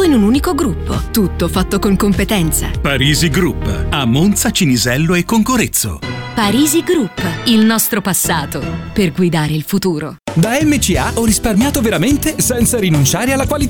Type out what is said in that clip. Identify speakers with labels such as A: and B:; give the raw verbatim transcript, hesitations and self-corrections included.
A: tutto in un unico gruppo, tutto fatto con competenza.
B: Parisi Group, a Monza, Cinisello e Concorezzo.
A: Parisi Group, il nostro passato per guidare il futuro.
C: Da M C A ho risparmiato veramente senza rinunciare alla qualità.